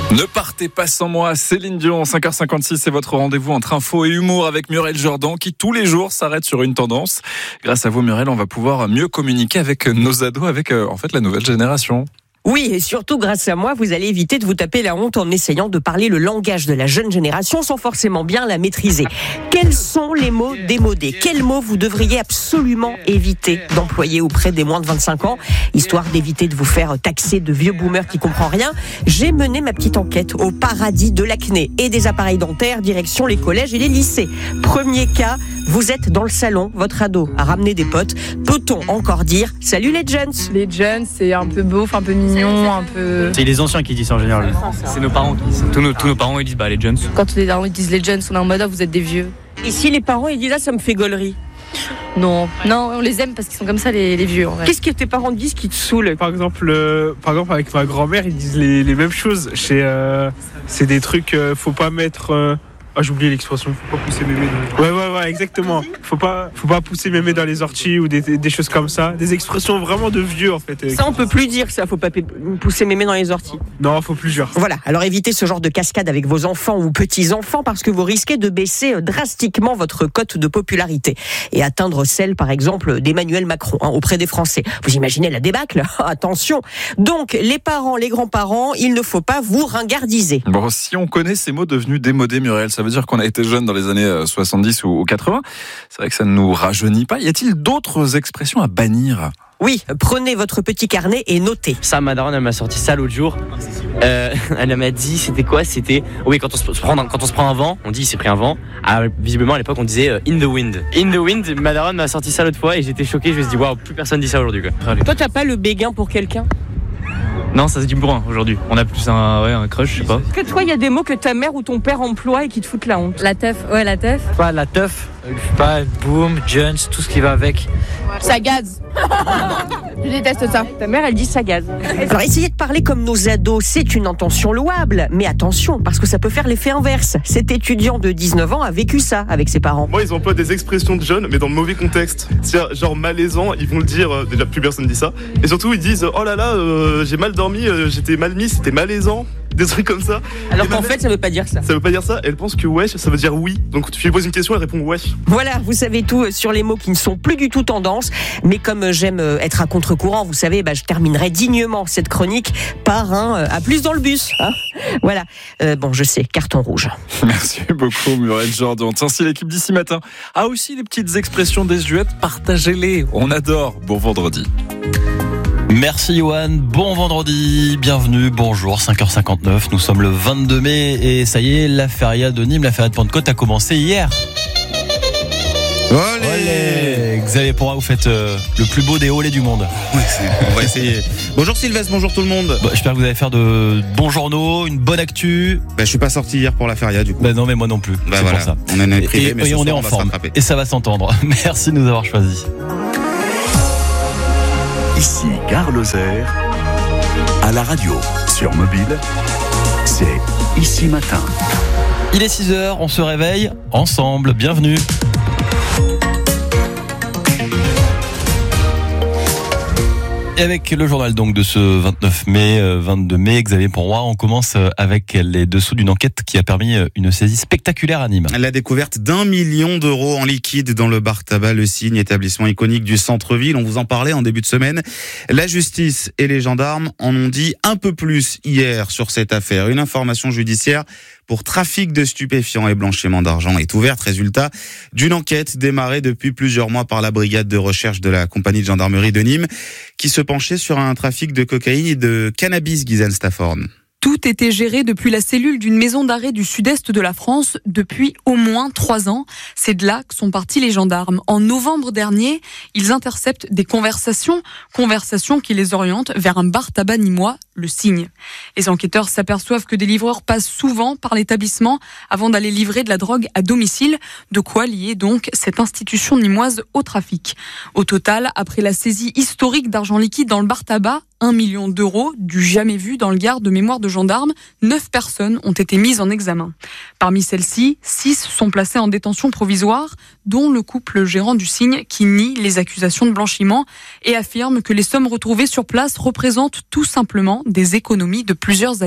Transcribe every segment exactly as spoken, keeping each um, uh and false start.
Ne partez pas sans moi, Céline Dion, cinq heures cinquante-six, c'est votre rendez-vous entre info et humour avec Muriel Jordan qui tous les jours s'arrête sur une tendance. Grâce à vous Muriel, on va pouvoir mieux communiquer avec nos ados, avec euh, en fait la nouvelle génération. Oui, et surtout grâce à moi, vous allez éviter de vous taper la honte en essayant de parler le langage de la jeune génération sans forcément bien la maîtriser. Quels sont les mots démodés ? Quels mots vous devriez absolument éviter d'employer auprès des moins de vingt-cinq ans, histoire d'éviter de vous faire taxer de vieux boomers qui comprennent rien ? J'ai mené ma petite enquête au paradis de l'acné et des appareils dentaires, direction les collèges et les lycées. Premier cas, vous êtes dans le salon, votre ado a ramené des potes. Peut-on encore dire « Salut les jeunes » ? Les jeunes, c'est un peu beauf, un peu mignon, un peu... C'est les anciens qui disent ça en général. C'est nos parents qui disent ça. Tous nos, tous nos parents ils disent bah les jeunes. Quand les parents ils disent les jeunes, on est en mode ah, vous êtes des vieux. Et si les parents ils disent « Ah, ça me fait gaulerie » ? Non, non, on les aime parce qu'ils sont comme ça les, les vieux en vrai. Qu'est-ce que tes parents disent qui te saoule ? Par exemple, euh, par exemple avec ma grand-mère, ils disent les, les mêmes choses. Chez, euh, c'est des trucs, euh, faut pas mettre... Euh... Ah, j'ai oublié l'expression, faut pas pousser mémé dans les... Ouais, ouais, ouais, exactement. Faut pas, faut pas pousser mémé dans les orties ou des, des choses comme ça. Des expressions vraiment de vieux, en fait. Ça, on peut plus dire ça, faut pas pousser mémé dans les orties. Non, faut plus dire. Voilà, alors évitez ce genre de cascade avec vos enfants ou petits-enfants parce que vous risquez de baisser drastiquement votre cote de popularité et atteindre celle, par exemple, d'Emmanuel Macron hein, auprès des Français. Vous imaginez la débâcle ? Attention. Donc, les parents, les grands-parents, il ne faut pas vous ringardiser. Bon, si on connaît ces mots devenus démodés, Muriel, ça veut dire qu'on a été jeune dans les années soixante-dix ou quatre-vingts. C'est vrai que ça ne nous rajeunit pas. Y a-t-il d'autres expressions à bannir ? Oui, prenez votre petit carnet et notez. Ça, ma daronne, elle m'a sorti ça l'autre jour. Euh, elle m'a dit, c'était quoi ? C'était, oui, quand on se prend, quand on se prend un vent, on dit il s'est pris un vent. Ah, visiblement, à l'époque, on disait euh, in the wind. In the wind, ma daronne m'a sorti ça l'autre fois et j'étais choqué. Je me suis dit, waouh, plus personne dit ça aujourd'hui, quoi. Allez. Toi, t'as pas le béguin pour quelqu'un ? Non, ça se dit bourrin aujourd'hui. On a plus un, ouais, un crush, je sais pas. Que toi, il y a des mots que ta mère ou ton père emploie et qui te foutent la honte. La teuf, ouais, la teuf. Pas la teuf, je sais pas, boom, Jones, tout ce qui va avec. Ça gaze. Je déteste ça. Ta mère, elle dit ça gaze. Alors, essayez de parler comme nos ados, c'est une intention louable. Mais attention, parce que ça peut faire l'effet inverse. Cet étudiant de dix-neuf ans a vécu ça avec ses parents. Moi, ils emploient des expressions de jeunes, mais dans le mauvais contexte. C'est-à-dire, genre malaisant, ils vont le dire, euh, déjà plus personne dit ça. Et surtout, ils disent, oh là là, euh, j'ai mal dormi, euh, j'étais mal mis, c'était malaisant. Des trucs comme ça. Alors et qu'en mère, fait, ça veut pas dire ça. Ça veut pas dire ça. Elle pense que wesh, ça veut dire oui. Donc tu lui poses une question, elle répond wesh. Voilà, vous savez tout sur les mots qui ne sont plus du tout tendance. Mais comme j'aime être à contre-courant, vous savez, bah, je terminerai dignement cette chronique par un à plus dans le bus. Hein voilà. Euh, bon, je sais, carton rouge. Merci beaucoup, Muriel Jordan. Tiens, si l'équipe d'ici matin a aussi les petites expressions désuètes, partagez-les. On adore. Bon vendredi. Merci Yoann, bon vendredi, bienvenue, bonjour, cinq heures cinquante-neuf, nous sommes le vingt-deux mai et ça y est, la feria de Nîmes, la feria de Pentecôte a commencé hier. Olé, Olé. Xavier Porat, vous faites euh, le plus beau des olés du monde. Ouais, on va essayer. Bonjour Sylvestre, bonjour tout le monde. Bah, j'espère que vous allez faire de bons journaux, une bonne actu. Bah, je suis pas sorti hier pour la feria du coup. Bah non, mais moi non plus, bah, c'est voilà. pour ça. On en est privé, et, mais et ce on soir, est en on va forme, se et ça va s'entendre. Merci de nous avoir choisis. Ici Gare Lozère, à la radio, sur mobile, c'est Ici Matin. Il est six heures, on se réveille ensemble, bienvenue. Et avec le journal donc de ce vingt-neuf mai, vingt-deux mai, Xavier Porat, on commence avec les dessous d'une enquête qui a permis une saisie spectaculaire à Nîmes. La découverte d'un million d'euros en liquide dans le bar tabac Le Cygne, établissement iconique du centre-ville. On vous en parlait en début de semaine. La justice et les gendarmes en ont dit un peu plus hier sur cette affaire. Une information judiciaire pour trafic de stupéfiants et blanchiment d'argent est ouverte. Résultat d'une enquête démarrée depuis plusieurs mois par la brigade de recherche de la compagnie de gendarmerie de Nîmes qui se penchait sur un trafic de cocaïne et de cannabis, Ghislaine Stafford. Tout était géré depuis la cellule d'une maison d'arrêt du sud-est de la France depuis au moins trois ans. C'est de là que sont partis les gendarmes. En novembre dernier, ils interceptent des conversations, conversations qui les orientent vers un bar tabac nîmois, Le Cygne. Les enquêteurs s'aperçoivent que des livreurs passent souvent par l'établissement avant d'aller livrer de la drogue à domicile, de quoi lier donc cette institution nîmoise au trafic. Au total, après la saisie historique d'argent liquide dans le bar tabac, un million d'euros, du jamais vu dans le Gard de mémoire de gendarmes, neuf personnes ont été mises en examen. Parmi celles-ci, six sont placées en détention provisoire, dont le couple gérant du Cygne qui nie les accusations de blanchiment et affirme que les sommes retrouvées sur place représentent tout simplement des économies de plusieurs années.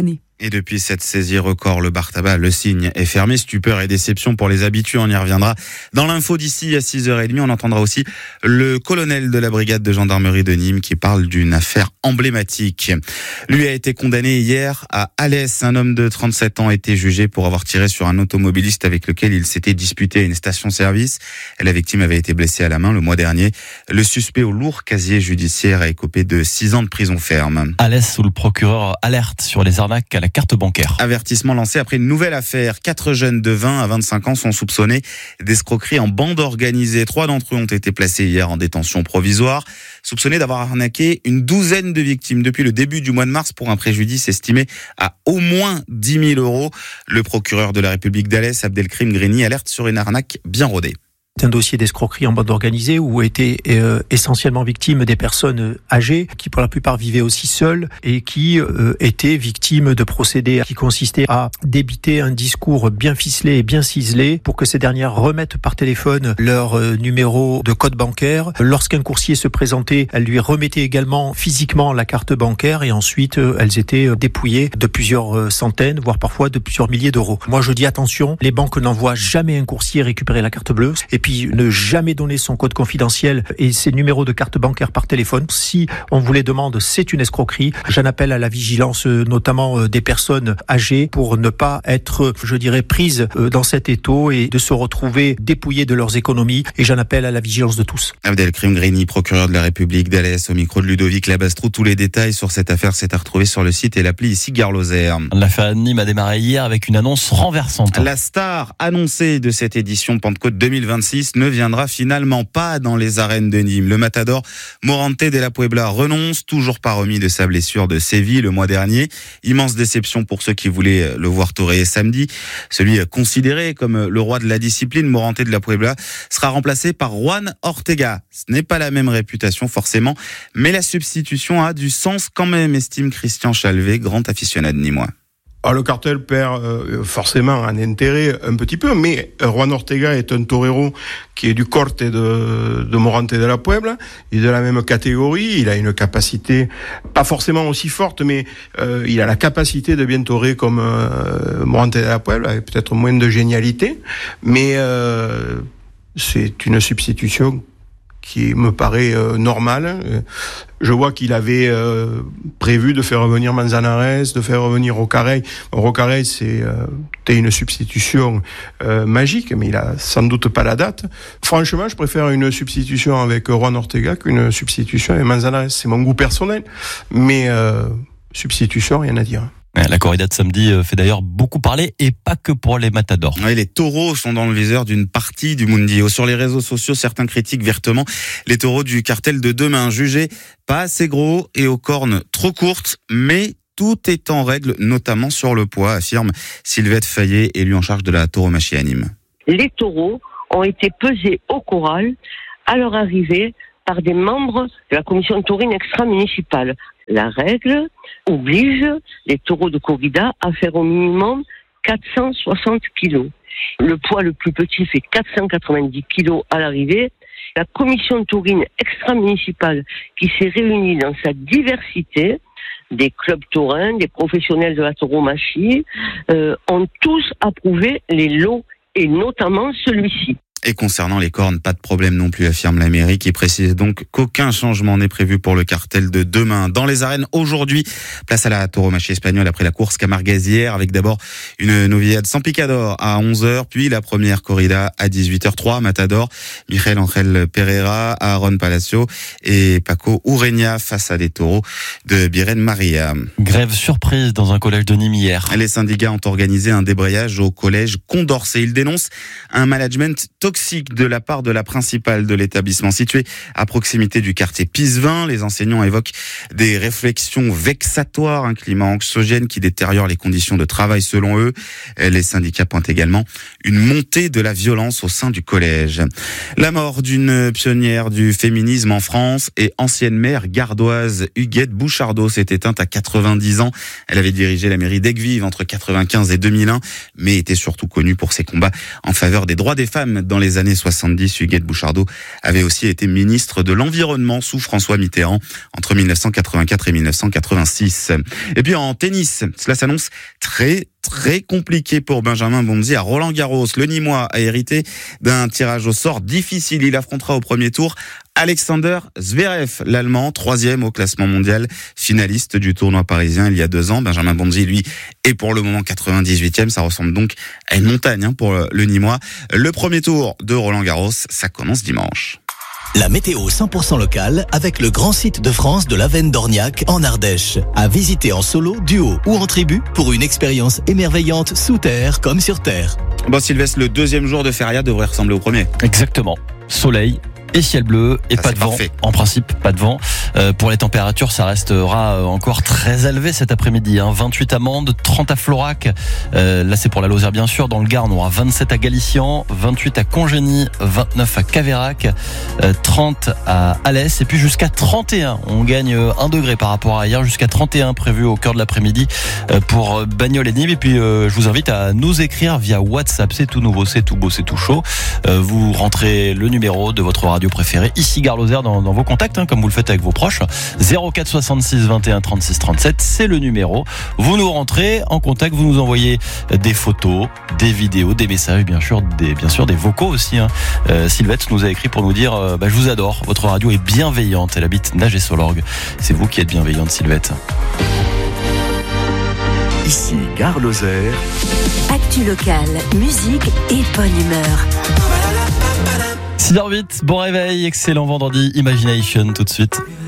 Et depuis cette saisie record, le bar tabac Le Cygne est fermé. Stupeur et déception pour les habitués, on y reviendra dans l'info d'ici à six heures trente. On entendra aussi le colonel de la brigade de gendarmerie de Nîmes qui parle d'une affaire emblématique. Lui a été condamné hier à Alès. Un homme de trente-sept ans a été jugé pour avoir tiré sur un automobiliste avec lequel il s'était disputé à une station-service. La victime avait été blessée à la main le mois dernier. Le suspect au lourd casier judiciaire a écopé de six ans de prison ferme. Alès, où le procureur alerte sur les arnaques à la carte bancaire. Avertissement lancé après une nouvelle affaire. Quatre jeunes de vingt à vingt-cinq ans sont soupçonnés d'escroquerie en bande organisée. Trois d'entre eux ont été placés hier en détention provisoire, soupçonnés d'avoir arnaqué une douzaine de victimes depuis le début du mois de mars pour un préjudice estimé à au moins dix mille euros. Le procureur de la République d'Alès, Abdelkrim Greni, alerte sur une arnaque bien rodée. C'est un dossier d'escroquerie en bande organisée où étaient euh, essentiellement victimes des personnes âgées qui pour la plupart vivaient aussi seules et qui euh, étaient victimes de procédés qui consistaient à débiter un discours bien ficelé et bien ciselé pour que ces dernières remettent par téléphone leur euh, numéro de code bancaire. Lorsqu'un coursier se présentait, elles lui remettaient également physiquement la carte bancaire et ensuite euh, elles étaient dépouillées de plusieurs euh, centaines, voire parfois de plusieurs milliers d'euros. Moi je dis attention, les banques n'envoient jamais un coursier récupérer la carte bleue. Et puis ne jamais donner son code confidentiel et ses numéros de carte bancaire par téléphone. Si on vous les demande, c'est une escroquerie. J'en appelle à la vigilance notamment des personnes âgées pour ne pas être, je dirais, prises dans cet étau et de se retrouver dépouillées de leurs économies. Et j'en appelle à la vigilance de tous. Abdelkrim Greni, procureur de la République d'Alès, au micro de Ludovic Labastrou. Tous les détails sur cette affaire c'est à retrouver sur le site et l'appli ici Gare Lozère. L'affaire de Nîmes a démarré hier avec une annonce renversante. La star annoncée de cette édition Pentecôte deux mille vingt-six ne viendra finalement pas dans les arènes de Nîmes. Le matador Morante de la Puebla renonce, toujours pas remis de sa blessure de Séville le mois dernier. Immense déception pour ceux qui voulaient le voir toréer samedi. Celui considéré comme le roi de la discipline, Morante de la Puebla, sera remplacé par Juan Ortega. Ce n'est pas la même réputation forcément, mais la substitution a du sens quand même, estime Christian Chalvet, grand aficionado nîmois. Alors, le cartel perd euh, forcément en intérêt un petit peu, mais Juan Ortega est un torero qui est du corte de, de Morante de la Puebla, il est de la même catégorie, il a une capacité pas forcément aussi forte, mais euh, il a la capacité de bien torer comme euh, Morante de la Puebla, avec peut-être moins de génialité, mais euh, c'est une substitution qui me paraît euh, normale. Je vois qu'il avait euh, prévu de faire revenir Manzanares, de faire revenir Rocarey. Rocarey, c'est euh, une substitution euh, magique, mais il a sans doute pas la date. Franchement, je préfère une substitution avec Juan Ortega qu'une substitution avec Manzanares. C'est mon goût personnel, mais euh, substitution, rien à dire. La corrida de samedi fait d'ailleurs beaucoup parler et pas que pour les matadors. Oui, les taureaux sont dans le viseur d'une partie du Mundio. Sur les réseaux sociaux, certains critiquent vertement les taureaux du cartel de demain, jugés pas assez gros et aux cornes trop courtes, mais tout est en règle, notamment sur le poids, affirme Sylvette Fayet, élue en charge de la tauromachie à Nîmes. Les taureaux ont été pesés au corral à leur arrivée par des membres de la commission taurine extra-municipale. La règle oblige les taureaux de corrida à faire au minimum quatre cent soixante kilos. Le poids le plus petit fait quatre cent quatre-vingt-dix kilos à l'arrivée. La commission taurine extra-municipale qui s'est réunie dans sa diversité, des clubs taurins, des professionnels de la tauromachie, euh, ont tous approuvé les lots et notamment celui-ci. Et concernant les cornes, pas de problème non plus, affirme la mairie, qui précise donc qu'aucun changement n'est prévu pour le cartel de demain. Dans les arènes aujourd'hui, place à la tauromachie espagnole après la course camargaisière, avec d'abord une noviade sans picador à onze heures, puis la première corrida à dix-huit heures trois, Matador, Michel Angel Pereira, Aaron Palacio et Paco Ureña face à des taureaux de Biren Maria. Grève surprise dans un collège de Nîmes hier. Les syndicats ont organisé un débrayage au collège Condorcet. Ils dénoncent un management toxique de la part de la principale de l'établissement situé à proximité du quartier Pisevin. Les enseignants évoquent des réflexions vexatoires, un climat anxiogène qui détériore les conditions de travail selon eux. Les syndicats pointent également une montée de la violence au sein du collège. La mort d'une pionnière du féminisme en France et ancienne maire gardoise, Huguette Bouchardot, s'est éteinte à quatre-vingt-dix ans. Elle avait dirigé la mairie d'Aigues-Vives entre quatre-vingt-quinze et deux mille un, mais était surtout connue pour ses combats en faveur des droits des femmes dans les années soixante-dix, Huguette Bouchardot avait aussi été ministre de l'Environnement sous François Mitterrand entre mille neuf cent quatre-vingt-quatre et mille neuf cent quatre-vingt-six. Et puis en tennis, cela s'annonce très très compliqué pour Benjamin Bonzi à Roland-Garros. Le Nîmois a hérité d'un tirage au sort difficile. Il affrontera au premier tour Alexander Zverev, l'Allemand, troisième au classement mondial, finaliste du tournoi parisien il y a deux ans. Benjamin Bonzi, lui, est pour le moment quatre-vingt-dix-huitième. Ça ressemble donc à une montagne hein, pour le Nîmois. Le premier tour de Roland-Garros, ça commence dimanche. La météo cent pour cent locale avec le grand site de France de l'Avenne d'Orniac en Ardèche. À visiter en solo, duo ou en tribu pour une expérience émerveillante sous terre comme sur terre. Bon Sylvestre, le deuxième jour de feria devrait ressembler au premier. Exactement. Soleil et ciel bleu et ah, pas de vent. Parfait. En principe, pas de vent. Euh, pour les températures, ça restera encore très élevé cet après-midi. Hein. vingt-huit à Mende, trente à Florac. Euh, là, c'est pour la Lozère, bien sûr. Dans le Gard, on aura vingt-sept à Galician, vingt-huit à Congénie, vingt-neuf à Caveyrac, euh, trente à Alès et puis jusqu'à trente et un. On gagne un degré par rapport à hier, jusqu'à trente et un prévu au cœur de l'après-midi euh, pour Bagnoles et Nîmes. Et puis, euh, je vous invite à nous écrire via WhatsApp. C'est tout nouveau, c'est tout beau, c'est tout chaud. Euh, vous rentrez le numéro de votre radio préféré ici Gare Lozère dans, dans vos contacts hein, comme vous le faites avec vos proches. Zéro quatre soixante-six vingt et un trente-six trente-sept, c'est le numéro. Vous nous rentrez en contact, vous nous envoyez des photos, des vidéos, des messages, bien sûr, des bien sûr des vocaux aussi. Hein. Euh, Sylvette nous a écrit pour nous dire euh, bah, je vous adore, votre radio est bienveillante. Elle habite Nage-et-Solorgue. C'est vous qui êtes bienveillante, Sylvette. Ici Gare Lozère. Actu locale, musique et bonne humeur. six heures huit, bon réveil, excellent vendredi, Imagination tout de suite.